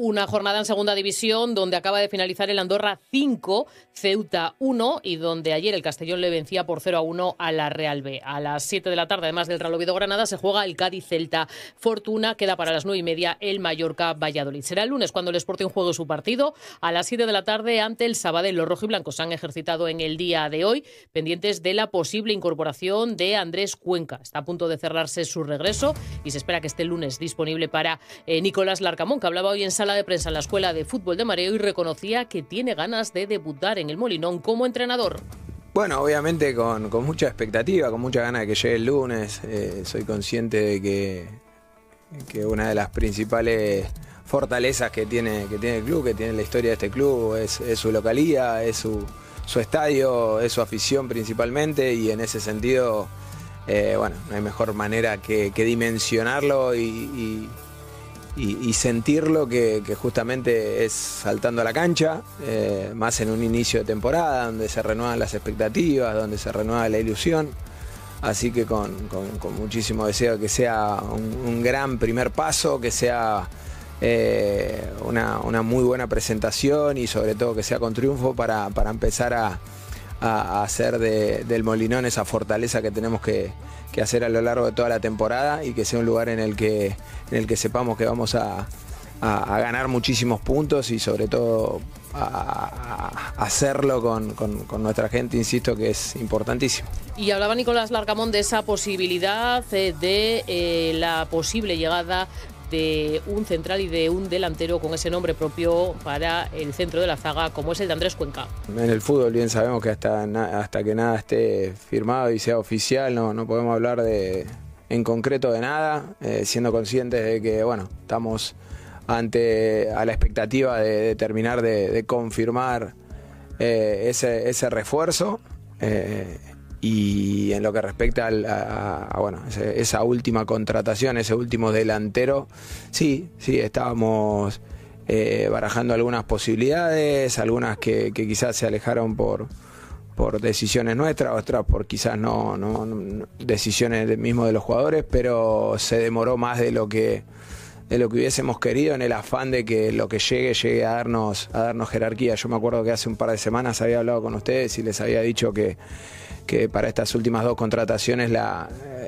Una jornada en segunda división donde acaba de finalizar el Andorra 5, Ceuta 1 y donde ayer el Castellón le vencía por 0-1 a la Real B. A las 7 de la tarde, además del Real Oviedo Granada, se juega el Cádiz-Celta. Fortuna queda para las 9:30 el Mallorca-Valladolid. Será el lunes cuando el Sporting juegue su partido a las 7 de la tarde ante el Sabadell. Los rojiblancos se han ejercitado en el día de hoy, pendientes de la posible incorporación de Andrés Cuenca. Está a punto de cerrarse su regreso y se espera que esté el lunes disponible para Nicolás Larcamón, que hablaba hoy en sala de prensa en la Escuela de Fútbol de Mareo y reconocía que tiene ganas de debutar en el Molinón como entrenador. Bueno, obviamente con mucha expectativa, con mucha ganas de que llegue el lunes. Soy consciente de que una de las principales fortalezas que tiene el club, que tiene la historia de este club, es su localía, es su estadio, es su afición principalmente, y en ese sentido, bueno, no hay mejor manera que dimensionarlo y sentirlo que justamente es saltando a la cancha, más en un inicio de temporada donde se renuevan las expectativas, donde se renueva la ilusión. Así que con muchísimo deseo que sea un gran primer paso, que sea una muy buena presentación y sobre todo que sea con triunfo para empezar a hacer del Molinón esa fortaleza que tenemos que hacer a lo largo de toda la temporada, y que sea un lugar en el que sepamos que vamos a ganar muchísimos puntos y sobre todo a hacerlo con nuestra gente, insisto, que es importantísimo. Y hablaba Nicolás Larcamón de esa posibilidad de la posible llegada de un central y de un delantero con ese nombre propio para el centro de la zaga, como es el de Andrés Cuenca. En el fútbol bien sabemos que hasta que nada esté firmado y sea oficial no podemos hablar en concreto de nada, siendo conscientes de que bueno, estamos a la expectativa de terminar de confirmar ese refuerzo. Y en lo que respecta a bueno, esa última contratación, ese último delantero, sí, estábamos barajando algunas posibilidades, algunas que quizás se alejaron por decisiones nuestras, otras por quizás no decisiones mismo de los jugadores, pero se demoró más de lo que hubiésemos querido, en el afán de que lo que llegue a darnos jerarquía. Yo me acuerdo que hace un par de semanas había hablado con ustedes y les había dicho que para estas últimas dos contrataciones la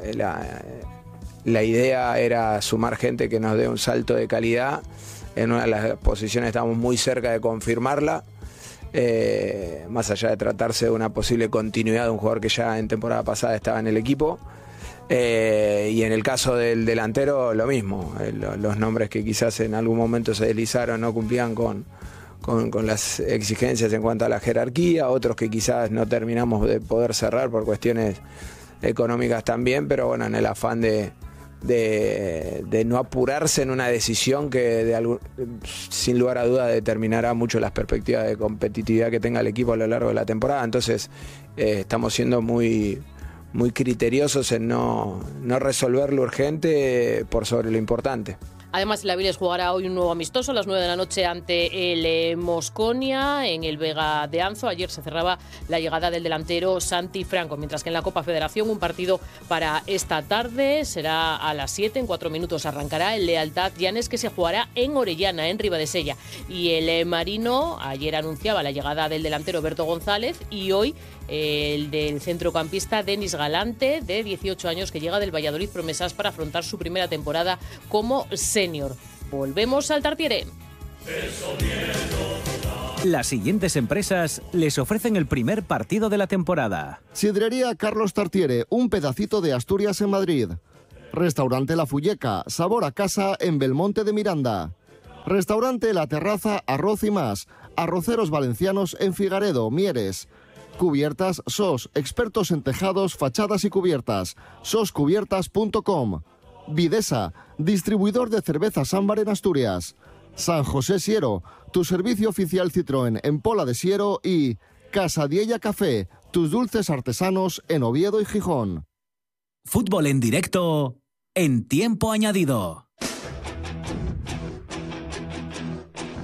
idea era sumar gente que nos dé un salto de calidad. En una de las posiciones estamos muy cerca de confirmarla, más allá de tratarse de una posible continuidad de un jugador que ya en temporada pasada estaba en el equipo. Y en el caso del delantero lo mismo, los nombres que quizás en algún momento se deslizaron no cumplían con las exigencias en cuanto a la jerarquía, otros que quizás no terminamos de poder cerrar por cuestiones económicas también, pero bueno, en el afán de no apurarse en una decisión que sin lugar a duda determinará mucho las perspectivas de competitividad que tenga el equipo a lo largo de la temporada. Entonces estamos siendo muy criteriosos en no resolver lo urgente por sobre lo importante. Además, el Avilés jugará hoy un nuevo amistoso a las 9 de la noche ante el Mosconia en el Vega de Anzo. Ayer se cerraba la llegada del delantero Santi Franco, mientras que en la Copa Federación un partido para esta tarde será a las 7, en 4 minutos arrancará el Lealtad Llanes, que se jugará en Orellana, en Ribadesella. Y el Marino ayer anunciaba la llegada del delantero Berto González y hoy el del centrocampista Denis Galante, de 18 años, que llega del Valladolid Promesas para afrontar su primera temporada como senior. Volvemos al Tartiere. Las siguientes empresas les ofrecen el primer partido de la temporada. Sidrería Carlos Tartiere, un pedacito de Asturias en Madrid. Restaurante La Fulleca, sabor a casa en Belmonte de Miranda. Restaurante La Terraza, Arroz y Más, arroceros valencianos en Figaredo, Mieres. Cubiertas SOS, expertos en tejados, fachadas y cubiertas. soscubiertas.com. Videsa, distribuidor de cervezas Ámbar en Asturias. San José Siero, tu servicio oficial Citroën en Pola de Siero. Y Casa Diella Café, tus dulces artesanos en Oviedo y Gijón. Fútbol en directo en tiempo añadido.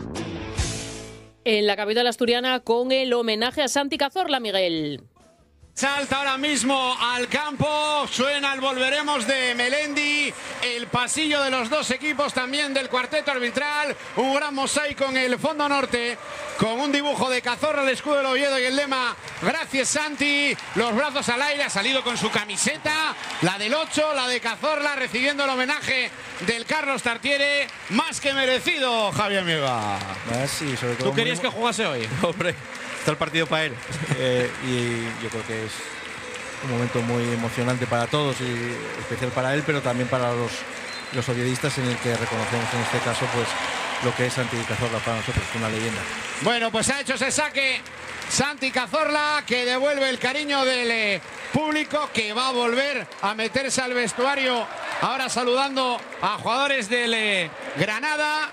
En la capital asturiana con el homenaje a Santi Cazorla, Miguel. Salta ahora mismo al campo, suena el volveremos de Melendi, el pasillo de los dos equipos, también del cuarteto arbitral, un gran mosaico en el fondo norte, con un dibujo de Cazorla, el escudo del Oviedo y el lema "Gracias Santi", los brazos al aire, ha salido con su camiseta, la del 8, la de Cazorla, recibiendo el homenaje del Carlos Tartiere, más que merecido, Javier Miga. Sí, sobre todo ¿Tú querías que jugase hoy? Hombre, está el partido para él. Y yo creo que es un momento muy emocionante para todos y especial para él, pero también para los oviedistas, en el que reconocemos en este caso pues lo que es Santi Cazorla para nosotros, una leyenda. Bueno, pues ha hecho ese saque Santi Cazorla, que devuelve el cariño del público, que va a volver a meterse al vestuario, ahora saludando a jugadores del Granada,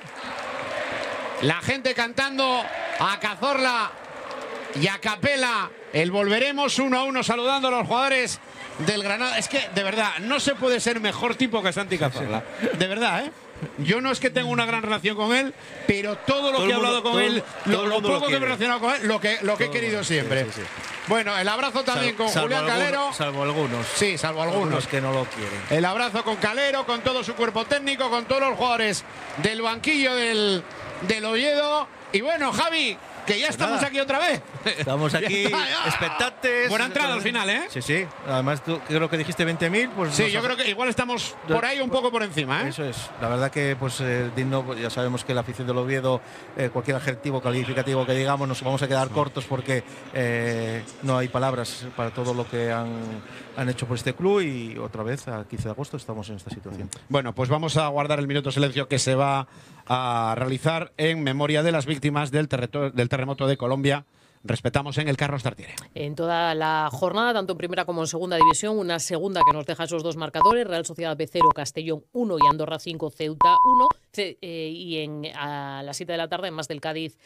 la gente cantando a Cazorla y a capela el volveremos, 1-1, saludando a los jugadores del Granada. Es que, de verdad, no se puede ser mejor tipo que Santi Cazorla. De verdad, ¿eh? Yo no es que tenga una gran relación con él, pero todo lo que he hablado con él, lo poco que me he relacionado con él, lo que he querido siempre. Sí. Bueno, el abrazo también con Julián Calero. Salvo algunos. Sí, salvo algunos que no lo quieren. El abrazo con Calero, con todo su cuerpo técnico, con todos los jugadores del banquillo del Oviedo. Y bueno, Javi, que ya estamos aquí otra vez. Estamos aquí expectantes. Buena entrada al final, ¿eh? Sí. Además, tú creo que dijiste 20.000. Pues sí, yo creo que igual estamos por ahí un poco por encima, ¿eh? Eso es. La verdad que, pues, digno, ya sabemos que la afición del Oviedo, cualquier adjetivo calificativo que digamos, nos vamos a quedar cortos porque no hay palabras para todo lo que han hecho por este club, y otra vez, a 15 de agosto, estamos en esta situación. Bueno, pues vamos a guardar el minuto de silencio que se va a realizar en memoria de las víctimas del terremoto de Colombia. Respetamos en el Carlos Tartiere. En toda la jornada, tanto en primera como en segunda división, una segunda que nos deja esos dos marcadores: Real Sociedad B 0, Castellón 1 y Andorra 5, Ceuta 1. Y a las 7 de la tarde, en más del Cádiz,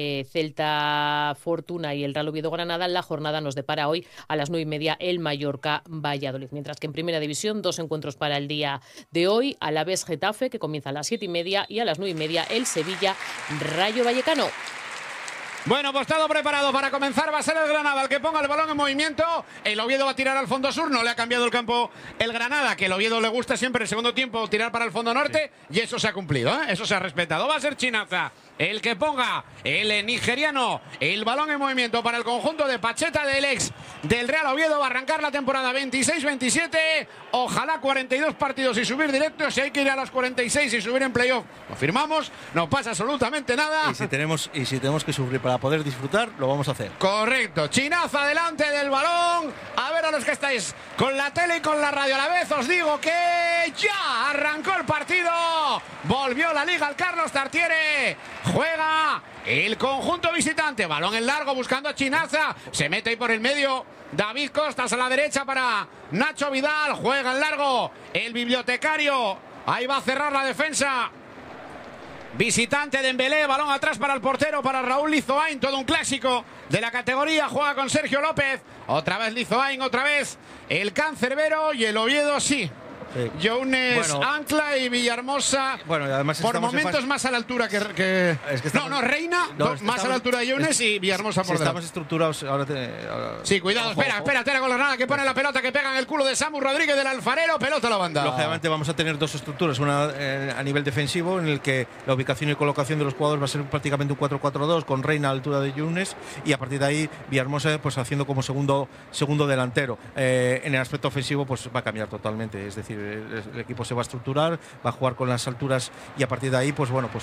Celta Fortuna y el Real Oviedo Granada. La jornada nos depara hoy a las 9:30 el Mallorca Valladolid. Mientras que en primera división, dos encuentros para el día de hoy: Alavés Getafe, que comienza a las 7:30, y a las 9:30 el Sevilla Rayo Vallecano. Bueno, pues todo preparado para comenzar. Va a ser el Granada el que ponga el balón en movimiento. El Oviedo va a tirar al fondo sur. No le ha cambiado el campo el Granada, que el Oviedo le gusta siempre el segundo tiempo tirar para el fondo norte. Sí. Y eso se ha cumplido, ¿eh? Eso se ha respetado. Va a ser Chinaza el que ponga, el nigeriano, el balón en movimiento para el conjunto de Pacheta, del ex del Real Oviedo. Va a arrancar la temporada 26-27. Ojalá 42 partidos y subir directo. Si hay que ir a las 46 y subir en playoff, lo firmamos. No pasa absolutamente nada. Y si tenemos que sufrir para poder disfrutar, lo vamos a hacer. Correcto. Chinaza delante del balón. A ver, a los que estáis con la tele y con la radio a la vez, os digo que ya arrancó el partido. Volvió la liga al Carlos Tartiere. Juega el conjunto visitante. Balón en largo buscando a Chinaza. Se mete ahí por el medio David Costas a la derecha para Nacho Vidal. Juega en largo el bibliotecario. Ahí va a cerrar la defensa visitante de Dembélé. Balón atrás para el portero, para Raúl Lizoain. Todo un clásico de la categoría. Juega con Sergio López. Otra vez Lizoain, otra vez el cancerbero. Y el Oviedo sí. Younes, Ancla y Villahermosa. Bueno, y además por momentos más a la altura que... Es que estamos, Reina, más a la altura de Younes y Villahermosa por delante. Estamos estructurados ahora. Sí, cuidado, espera, con la granada que pone la pelota, que pega en el culo de Samu Rodríguez del Alfarero. Pelota a la banda. Lógicamente vamos a tener dos estructuras. Una a nivel defensivo, en el que la ubicación y colocación de los jugadores va a ser prácticamente un 4-4-2, con Reina a la altura de Younes, y a partir de ahí Villahermosa pues haciendo como segundo delantero. En el aspecto ofensivo pues va a cambiar totalmente. Es decir, el equipo se va a estructurar, va a jugar con las alturas, y a partir de ahí pues bueno, pues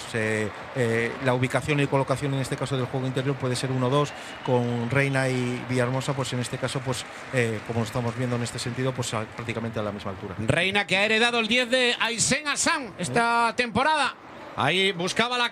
la ubicación y colocación en este caso del juego interior puede ser 1-2, con Reina y Villahermosa pues en este caso pues como lo estamos viendo en este sentido, pues prácticamente a la misma altura. Reina, que ha heredado el 10 de Aysén Hassan esta temporada. Ahí buscaba la